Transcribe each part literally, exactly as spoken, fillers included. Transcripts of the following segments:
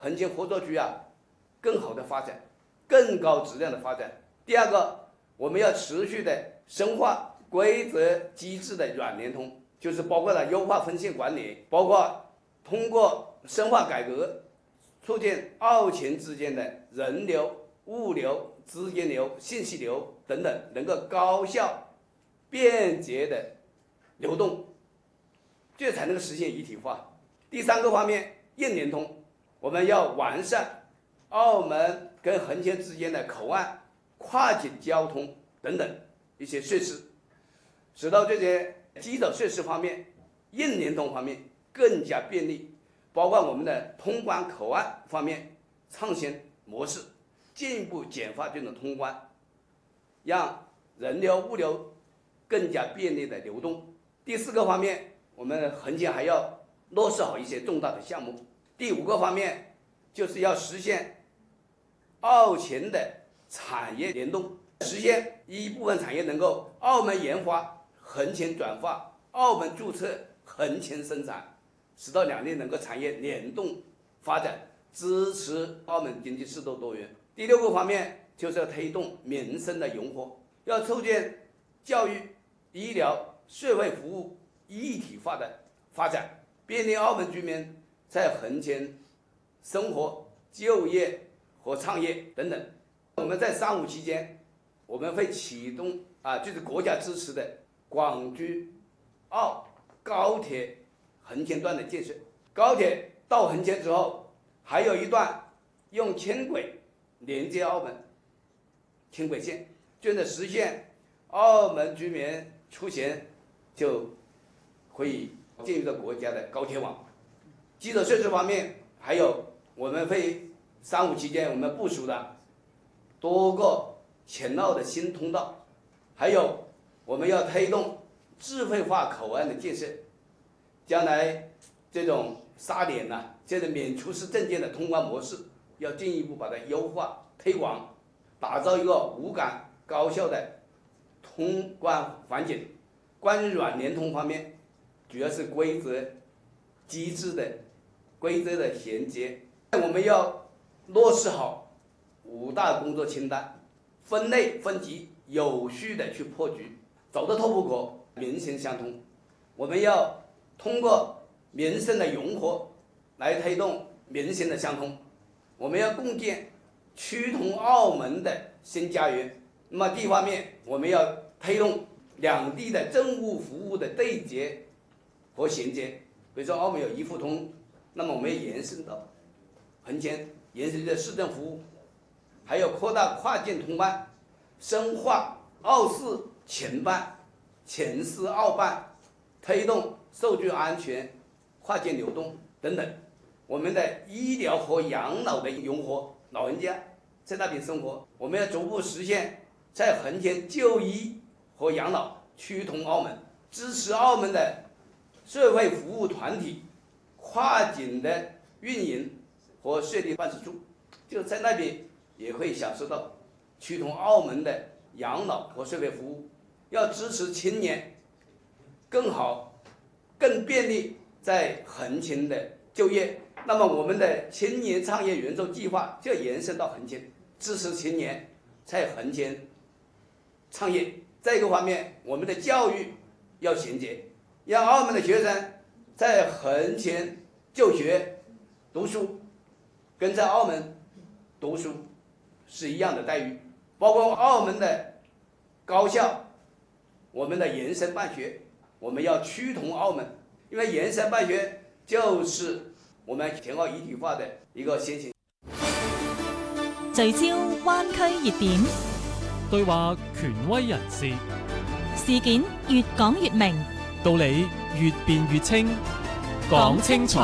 横琴合作区啊更好的发展，更高质量的发展。第二个，我们要持续的深化规则机制的软联通，就是包括了优化分线管理，包括通过深化改革，促进澳前之间的人流、物流、资金流、信息流等等能够高效、便捷的流动，这才能够实现一体化。第三个方面，硬联通，我们要完善澳门跟横琴之间的口岸、跨境交通等等一些设施，使到这些基础设施方面、硬联通方面更加便利，包括我们的通关口岸方面创新模式，进一步简化这种通关，让人流、物流更加便利的流动。第四个方面，我们横琴还要落实好一些重大的项目。第五个方面，就是要实现澳前的产业联动，实现一部分产业能够澳门研发、横琴转化、澳门注册、横琴生产，使到两地能够产业联动发展，支持澳门经济适度多元。第六个方面，就是要推动民生的融合，要促进教育、医疗、社会服务一体化的发展，便利澳门居民在横琴生活、就业和创业等等。我们在三五期间，我们会启动啊，就是国家支持的广珠澳高铁横琴段的建设。高铁到横琴之后，还有一段用轻轨连接澳门轻轨线，就能实现澳门居民出行就可以进入到国家的高铁网。基础设施方面，还有我们会三五期间我们部署的多个前澳的新通道，还有我们要推动智慧化口岸的建设，将来这种沙点呢、啊，这个免出示证件的通关模式，要进一步把它优化推广，打造一个无感高效的通关环境。关于软联通方面，主要是规则机制的规则的衔接，我们要落实好五大工作清单，分类分级，有序的去破局，走得透不可，民心相通。我们要通过民生的融合来推动民心的相通，我们要共建趋同澳门的新家园。那么第一方面，我们要推动两地的政务服务的对接和衔接，比如说澳门有一互通，那么我们要延伸到横琴，延伸到市政服务，还有扩大跨境通办，深化澳市前办、前市澳办，推动数据安全、跨境流动等等。我们的医疗和养老的融合，老人家在那边生活，我们要逐步实现在横琴就医和养老趋同澳门，支持澳门的社会服务团体跨境的运营和设立办事处，就在那边也会享受到趋同澳门的养老和社会服务。要支持青年更好、更便利在横琴的就业，那么我们的青年创业援助计划就延伸到横琴，支持青年在横琴创业。在一个方面，我们的教育要衔接，让澳门的学生在横琴就学读书，跟在澳门读书是一样的待遇。包括澳门的高校，我们的延伸办学，我们要趋同澳门，因为延伸办学就是我們前澳一體化的一個先行。 聚焦灣區熱點， 對話權威人士， 事件越講越明， 道理越辯越清，講清楚。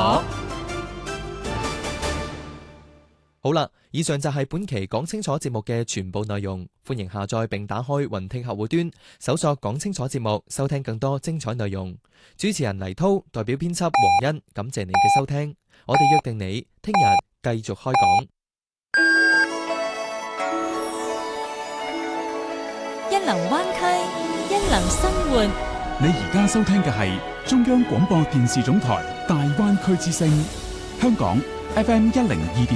好啦，以上就係本期講清楚節目嘅全部內容。歡迎下載並打開雲聽客戶端，搜索講清楚節目，收聽更多精彩內容。主持人黎濤代表編輯黃欣，感謝你嘅收聽。我哋約定你聽日繼續開講。 一流灣區，一流生活。 你而家收聽嘅係中央廣播電視總台大灣區之聲，香港 F M 一零二點